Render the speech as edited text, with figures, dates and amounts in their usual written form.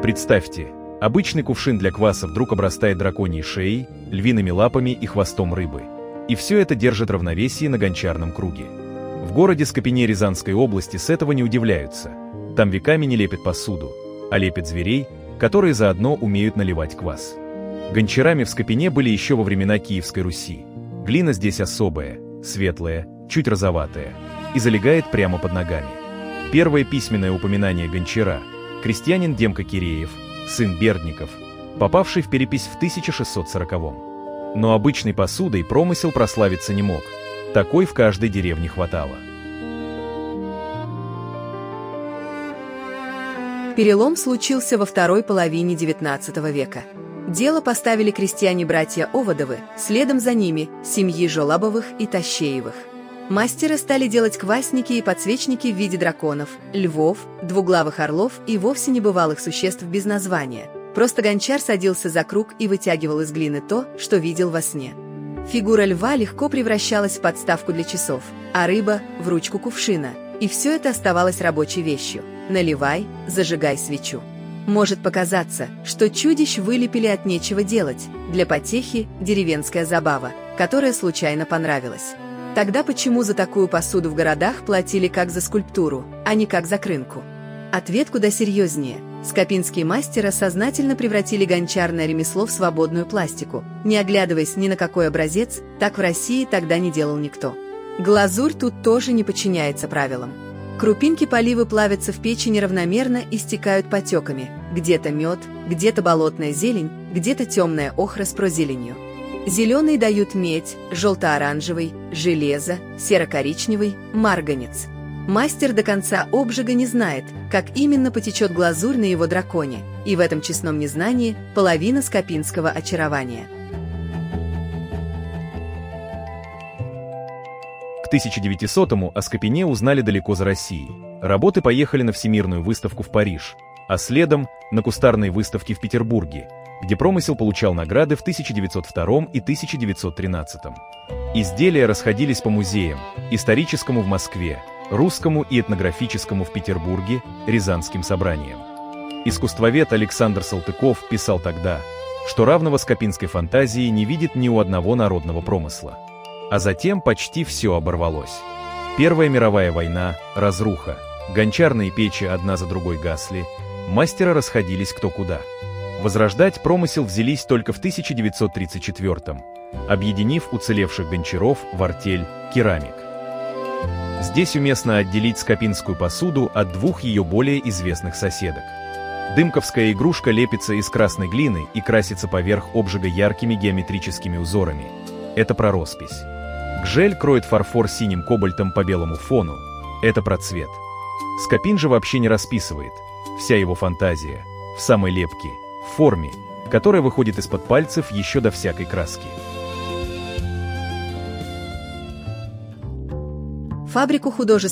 Представьте, обычный кувшин для кваса вдруг обрастает драконьей шеей, львиными лапами и хвостом рыбы. И все это держит равновесие на гончарном круге. В городе Скопине Рязанской области с этого не удивляются. Там веками не лепят посуду, а лепят зверей, которые заодно умеют наливать квас. Гончарами в Скопине были еще во времена Киевской Руси. Глина здесь особая, светлая, чуть розоватая, и залегает прямо под ногами. Первое письменное упоминание гончара – крестьянин Демка Киреев, сын Бердников, попавший в перепись в 1640-м. Но обычной посудой промысел прославиться не мог. Такой в каждой деревне хватало. Перелом случился во второй половине XIX века. Дело поставили крестьяне-братья Оводовы, следом за ними – семьи Жолабовых и Тащеевых. Мастеры стали делать квасники и подсвечники в виде драконов, львов, двуглавых орлов и вовсе небывалых существ без названия. Просто гончар садился за круг и вытягивал из глины то, что видел во сне. Фигура льва легко превращалась в подставку для часов, а рыба – в ручку кувшина. И все это оставалось рабочей вещью. Наливай, зажигай свечу. Может показаться, что чудищ вылепили от нечего делать, для потехи деревенская забава, которая случайно понравилась. Тогда почему за такую посуду в городах платили как за скульптуру, а не как за крынку? Ответ куда серьезнее. Скопинские мастера сознательно превратили гончарное ремесло в свободную пластику. Не оглядываясь ни на какой образец, так в России тогда не делал никто. Глазурь тут тоже не подчиняется правилам. Крупинки поливы плавятся в печи неравномерно и стекают потеками. Где-то мед, где-то болотная зелень, где-то темная охра с прозеленью. Зеленый дают медь, желто-оранжевый, железо, серо-коричневый, марганец. Мастер до конца обжига не знает, как именно потечет глазурь на его драконе, и в этом честном незнании половина скопинского очарования. К 1900-му о Скопине узнали далеко за Россией. Работы поехали на Всемирную выставку в Париж, а следом на кустарные выставки в Петербурге, где промысел получал награды в 1902 и 1913. Изделия расходились по музеям: историческому в Москве, русскому и этнографическому в Петербурге, Рязанским собраниям. Искусствовед Александр Салтыков писал тогда, что равного скопинской фантазии не видит ни у одного народного промысла. А затем почти все оборвалось. Первая мировая война, разруха, гончарные печи одна за другой гасли, мастера расходились кто куда. Возрождать промысел взялись только в 1934-м, объединив уцелевших гончаров в артель «Керамик». Здесь уместно отделить скопинскую посуду от двух ее более известных соседок. Дымковская игрушка лепится из красной глины и красится поверх обжига яркими геометрическими узорами. Это про роспись. Гжель кроет фарфор синим кобальтом по белому фону. Это про цвет. Скопин же вообще не расписывает. Вся его фантазия в самой лепке, в форме, которая выходит из-под пальцев еще до всякой краски. Фабрику художественных